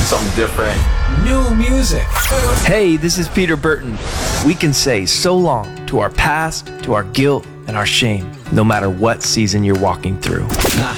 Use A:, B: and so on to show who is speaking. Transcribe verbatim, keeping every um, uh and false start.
A: something different.
B: New music.
C: Hey, this is Peter Burton. We can say so long to our past, to our guilt, and our shame, no matter what season you're walking through.